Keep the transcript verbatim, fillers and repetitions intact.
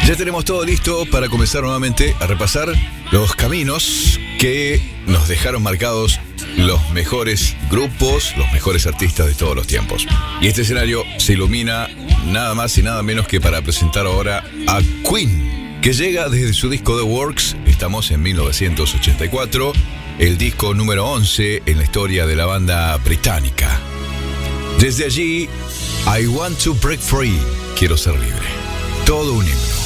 Ya tenemos todo listo para comenzar nuevamente a repasar los caminos que nos dejaron marcados los mejores grupos, los mejores artistas de todos los tiempos. Y este escenario se ilumina nada más y nada menos que para presentar ahora a Queen, que llega desde su disco The Works. Estamos en mil novecientos ochenta y cuatro, el disco número once en la historia de la banda británica. Desde allí, I Want to Break Free, quiero ser libre. Todo un himno.